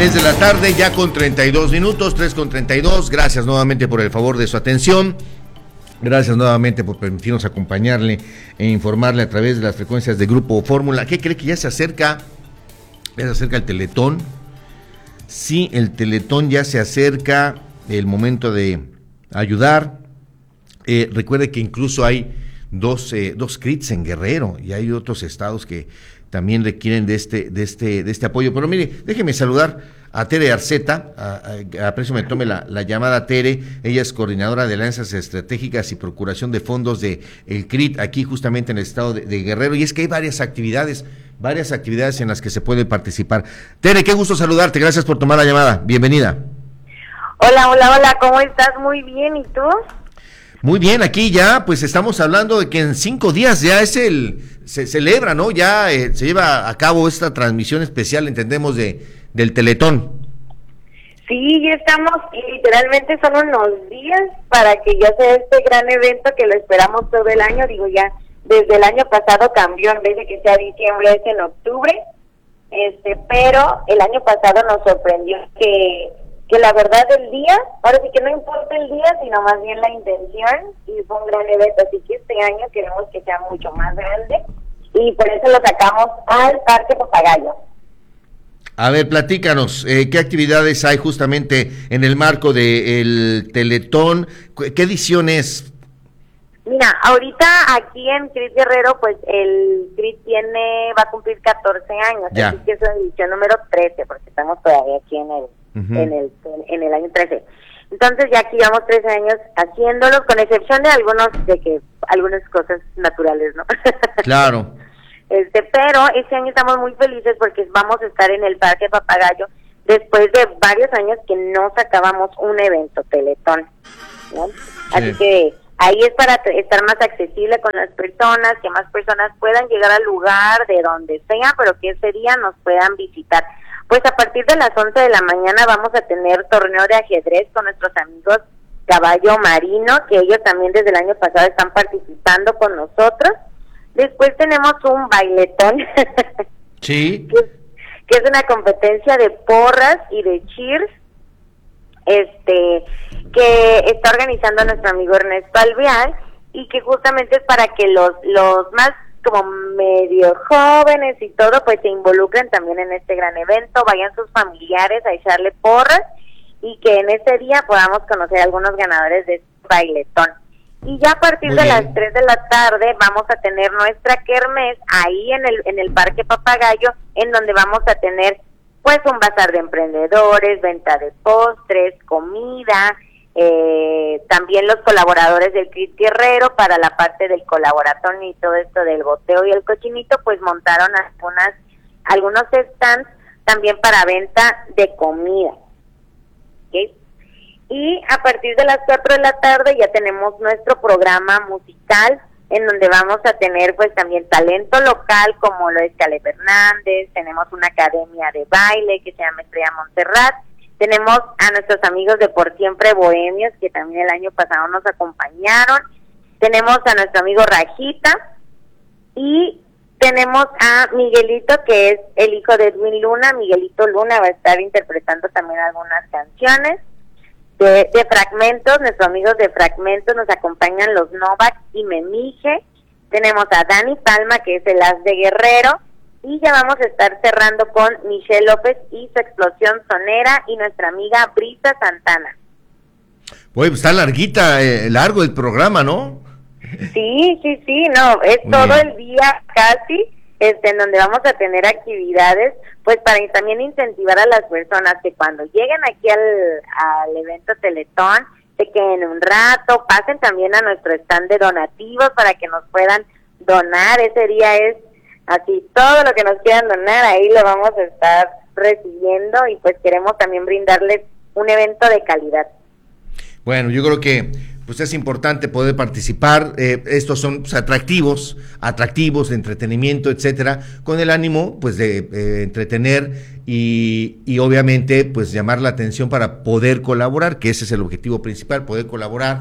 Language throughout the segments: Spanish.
3 de la tarde, ya con 32 minutos, 3:32. Gracias nuevamente por el favor de su atención. Gracias nuevamente por permitirnos acompañarle e informarle a través de las frecuencias de Grupo Fórmula. ¿Qué cree que ya se acerca? Ya se acerca el Teletón. Sí, el Teletón ya se acerca, el momento de ayudar. Recuerde que incluso hay dos CRITs en Guerrero y hay otros estados que también requieren de este apoyo. Pero mire, déjeme saludar a Tere Arceta, aprecio me tome la llamada Tere. Ella es coordinadora de alianzas estratégicas y procuración de fondos de el CRIT, aquí justamente en el estado de Guerrero, y es que hay varias actividades en las que se puede participar. Tere, qué gusto saludarte, gracias por tomar la llamada, bienvenida. Hola, ¿cómo estás? Muy bien, ¿y tú? Muy bien, aquí ya, pues estamos hablando de que en 5 días ya se celebra, ¿no? Ya se lleva a cabo esta transmisión especial, entendemos, del Teletón. Sí, ya estamos, literalmente son unos días para que ya sea este gran evento que lo esperamos todo el año. Digo, ya desde el año pasado cambió, en vez de que sea diciembre, es en octubre, pero el año pasado nos sorprendió que la verdad del día, ahora sí que no importa el día, sino más bien la intención, y fue un gran evento, así que este año queremos que sea mucho más grande, y por eso lo sacamos al Parque Papagayo. A ver, platícanos, ¿qué actividades hay justamente en el marco del Teletón? ¿Qué edición es? Mira, ahorita aquí en CRIT Guerrero, pues el CRIT va a cumplir 14 años, ya. Así que es la edición número 13, porque estamos todavía aquí en el año 13. Entonces ya aquí llevamos 13 años haciéndolo, con excepción de algunas cosas naturales, ¿no? Claro. Pero este año estamos muy felices porque vamos a estar en el Parque Papagayo después de varios años que no sacábamos un evento Teletón, ¿no? Sí. Así que ahí es para estar más accesible con las personas, que más personas puedan llegar al lugar de donde sea, pero que ese día nos puedan visitar. Pues a partir de las 11 de la mañana vamos a tener torneo de ajedrez con nuestros amigos Caballo Marino, que ellos también desde el año pasado están participando con nosotros. Después tenemos un bailetón, sí, que es una competencia de porras y de cheers, que está organizando nuestro amigo Ernesto Alvear, y que justamente es para que los más como medio jóvenes y todo, pues se involucren también en este gran evento, vayan sus familiares a echarle porras, y que en ese día podamos conocer a algunos ganadores de este bailetón. Y ya a partir de las 3 de la tarde vamos a tener nuestra kermés ahí en el Parque Papagayo, en donde vamos a tener pues un bazar de emprendedores, venta de postres, comida, también los colaboradores del CRIT Guerrero para la parte del colaboratón y todo esto del boteo y el cochinito, pues montaron algunos stands también para venta de comida, ¿okay? Y a partir de las 4 de la tarde ya tenemos nuestro programa musical, en donde vamos a tener pues también talento local, como lo es Caleb Hernández, tenemos una academia de baile que se llama Estrella Montserrat, tenemos a nuestros amigos de Por Siempre Bohemios, que también el año pasado nos acompañaron, tenemos a nuestro amigo Rajita, y tenemos a Miguelito, que es el hijo de Edwin Luna. Miguelito Luna va a estar interpretando también algunas canciones. De Fragmentos, nuestros amigos de Fragmentos nos acompañan los Novak y Memije. Tenemos a Dani Palma, que es el as de Guerrero, y ya vamos a estar cerrando con Michelle López y su explosión sonera, y nuestra amiga Brisa Santana. Pues está largo el programa, ¿no? Sí, no, es todo el día casi, en donde vamos a tener actividades, pues para también incentivar a las personas que cuando lleguen aquí al evento Teletón, se queden un rato, pasen también a nuestro stand de donativos para que nos puedan donar. Ese día es así, todo lo que nos quieran donar, ahí lo vamos a estar recibiendo, y pues queremos también brindarles un evento de calidad. Bueno, yo creo que pues es importante poder participar. Estos son pues, atractivos de entretenimiento, etcétera, con el ánimo pues de entretener y obviamente pues llamar la atención para poder colaborar, que ese es el objetivo principal, poder colaborar,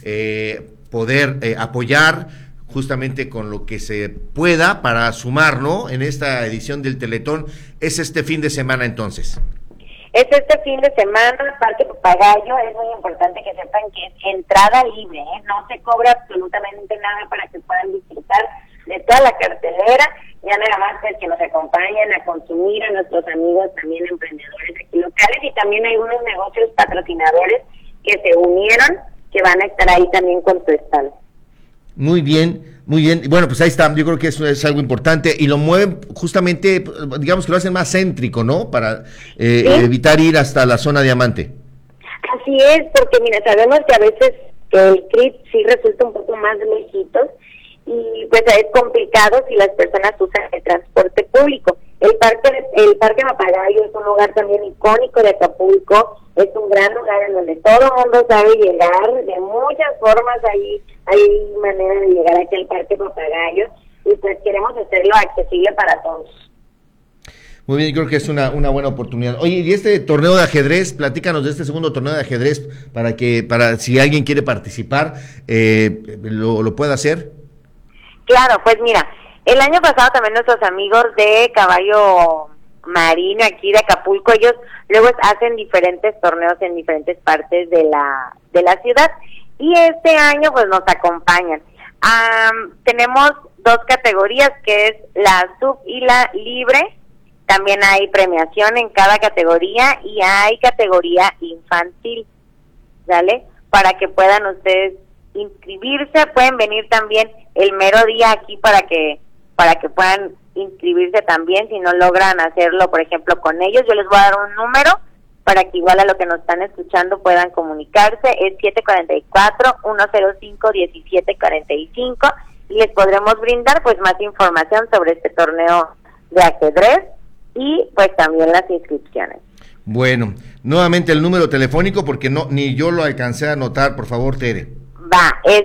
poder apoyar justamente con lo que se pueda para sumar, ¿no? En esta edición del Teletón. Es este fin de semana entonces. Es este fin de semana, Parque Papagayo. Es muy importante que sepan que es entrada libre, no se cobra absolutamente nada para que puedan disfrutar de toda la cartelera. Ya nada más pues que nos acompañen a consumir, a nuestros amigos también emprendedores aquí locales, y también hay unos negocios patrocinadores que se unieron, que van a estar ahí también con su stand. Muy bien, muy bien. Bueno, pues ahí está, yo creo que eso es algo importante y lo mueven justamente, digamos que lo hacen más céntrico, ¿no? Para ¿sí? Evitar ir hasta la zona diamante. Así es, porque mira, sabemos que a veces el CRIT sí resulta un poco más lejitos y pues es complicado si las personas usan el transporte público. El Parque Papagayo es un lugar también icónico de Acapulco, es un gran lugar en donde todo el mundo sabe llegar, de muchas formas hay manera de llegar aquí al Parque Papagayo, y pues queremos hacerlo accesible para todos. Muy bien, creo que es una buena oportunidad. Oye, y este torneo de ajedrez, platícanos de este segundo torneo de ajedrez para si alguien quiere participar, lo pueda hacer. Claro, pues mira, el año pasado también nuestros amigos de Caballo Marino aquí de Acapulco, ellos luego hacen diferentes torneos en diferentes partes de la ciudad, y este año pues nos acompañan. Tenemos 2 categorías, que es la sub y la libre. También hay premiación en cada categoría y hay categoría infantil, ¿vale? Para que puedan ustedes inscribirse, pueden venir también el mero día aquí para que puedan inscribirse también, si no logran hacerlo, por ejemplo, con ellos. Yo les voy a dar un número para que igual a lo que nos están escuchando puedan comunicarse. Es 744-105-1745 y les podremos brindar pues más información sobre este torneo de ajedrez y pues también las inscripciones. Bueno, nuevamente el número telefónico porque ni yo lo alcancé a anotar, por favor, Tere. Es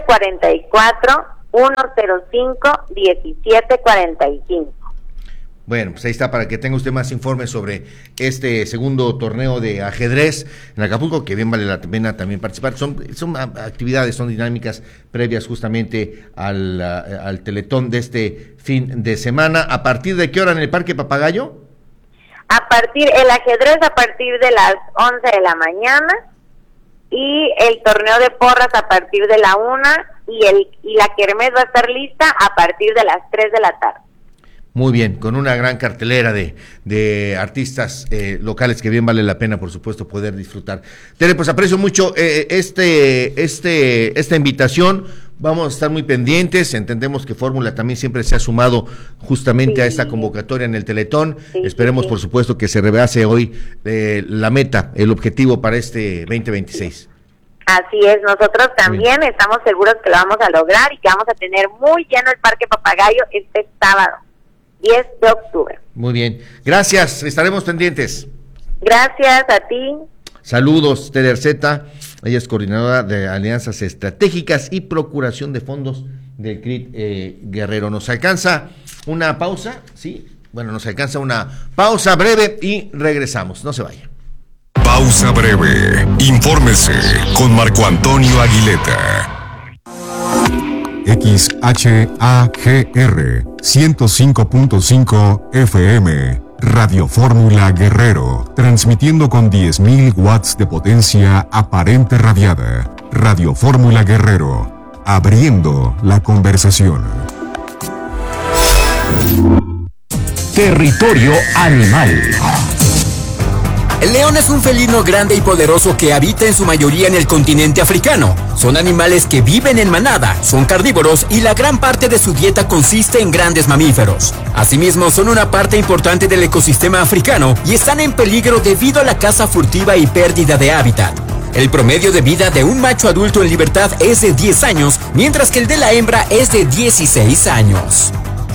744-105-1745. Bueno, pues ahí está, para que tenga usted más informes sobre este segundo torneo de ajedrez en Acapulco, que bien vale la pena también participar. Son actividades, son dinámicas previas justamente al Teletón de este fin de semana. ¿A partir de qué hora en el Parque Papagayo? El ajedrez a partir de las 11 de la mañana, y el torneo de porras a partir de la 1, y la kermés va a estar lista a partir de las 3 de la tarde. Muy bien, con una gran cartelera de artistas locales que bien vale la pena, por supuesto, poder disfrutar. Tere, pues aprecio mucho esta invitación. Vamos a estar muy pendientes. Entendemos que Fórmula también siempre se ha sumado justamente a esta convocatoria en el Teletón. Esperemos, por supuesto, que se rebase hoy la meta, el objetivo para este 2026. Así es, nosotros también estamos seguros que lo vamos a lograr y que vamos a tener muy lleno el Parque Papagayo este sábado, 10 de octubre. Muy bien, gracias, estaremos pendientes. Gracias a ti. Saludos, Tere Arceta, ella es coordinadora de Alianzas Estratégicas y Procuración de Fondos del CRIT Guerrero. ¿Nos alcanza una pausa? Sí, bueno, nos alcanza una pausa breve y regresamos, no se vaya. Pausa breve, infórmese con Marco Antonio Aguileta. XHAGR 105.5 FM, Radio Fórmula Guerrero, transmitiendo con 10.000 watts de potencia aparente radiada. Radio Fórmula Guerrero, abriendo la conversación. Territorio Animal. El león es un felino grande y poderoso que habita en su mayoría en el continente africano. Son animales que viven en manada, son carnívoros y la gran parte de su dieta consiste en grandes mamíferos. Asimismo, son una parte importante del ecosistema africano y están en peligro debido a la caza furtiva y pérdida de hábitat. El promedio de vida de un macho adulto en libertad es de 10 años, mientras que el de la hembra es de 16 años.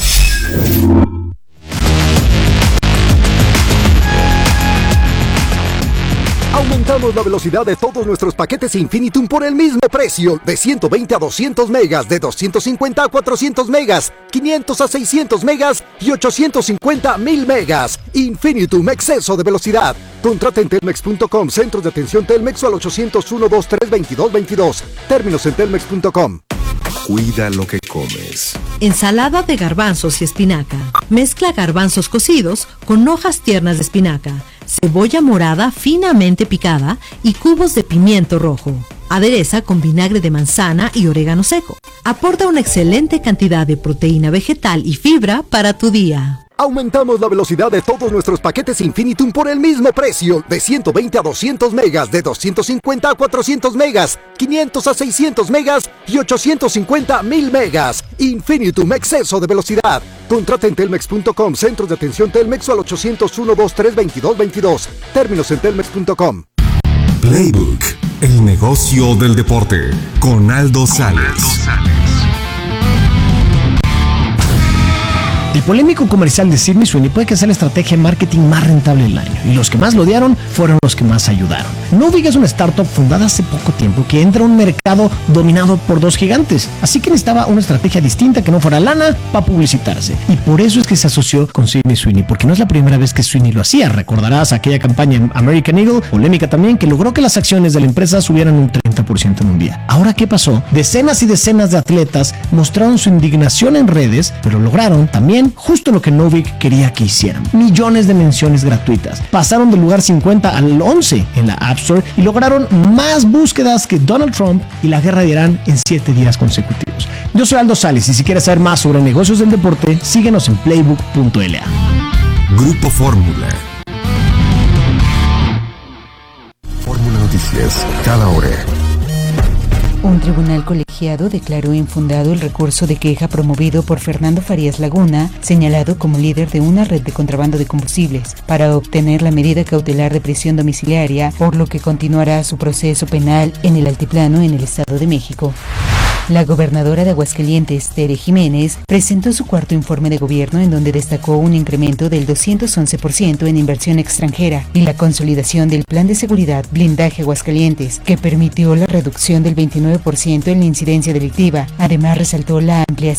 Aumentamos la velocidad de todos nuestros paquetes Infinitum por el mismo precio, de 120 a 200 megas, de 250 a 400 megas, 500 a 600 megas y 850 a 1000 megas. Infinitum, exceso de velocidad. Contrata en telmex.com, centros de atención Telmex, o al 801-232-2222. Términos en telmex.com. Cuida lo que comes. Ensalada de garbanzos y espinaca. Mezcla garbanzos cocidos con hojas tiernas de espinaca. cebolla morada finamente picada y cubos de pimiento rojo. Adereza con vinagre de manzana y orégano seco. Aporta una excelente cantidad de proteína vegetal y fibra para tu día. Aumentamos la velocidad de todos nuestros paquetes Infinitum por el mismo precio, de 120 a 200 megas, de 250 a 400 megas, 500 a 600 megas y 850 a 1000 megas. Infinitum, exceso de velocidad. Contrata en telmex.com, centros de atención Telmex o al 801-23-22-22. Términos en telmex.com. Playbook, el negocio del deporte, con Aldo Sales. El polémico comercial de Sydney Sweeney puede que sea la estrategia de marketing más rentable del año, y los que más lo odiaron fueron los que más ayudaron. Novig es una startup fundada hace poco tiempo que entra a un mercado dominado por dos gigantes, así que necesitaba una estrategia distinta que no fuera lana para publicitarse, y por eso es que se asoció con Sydney Sweeney, porque no es la primera vez que Sweeney lo hacía. Recordarás aquella campaña en American Eagle, polémica también, que logró que las acciones de la empresa subieran un 30% en un día. Ahora, ¿qué pasó? Decenas y decenas de atletas mostraron su indignación en redes, pero lograron también justo lo que Novig quería que hicieran: millones de menciones gratuitas. Pasaron del lugar 50 al 11 en la App Store y lograron más búsquedas que Donald Trump y la guerra de Irán en 7 días consecutivos. Yo soy Aldo Sales, y si quieres saber más sobre negocios del deporte, síguenos en playbook.la. Grupo Fórmula. Fórmula Noticias, cada hora. Un tribunal colegiado declaró infundado el recurso de queja promovido por Fernando Farías Laguna, señalado como líder de una red de contrabando de combustibles, para obtener la medida cautelar de prisión domiciliaria, por lo que continuará su proceso penal en el Altiplano, en el Estado de México. La gobernadora de Aguascalientes, Tere Jiménez, presentó su cuarto informe de gobierno, en donde destacó un incremento del 211% en inversión extranjera y la consolidación del Plan de Seguridad Blindaje Aguascalientes, que permitió la reducción del 29% en la incidencia delictiva. Además, resaltó la ampliación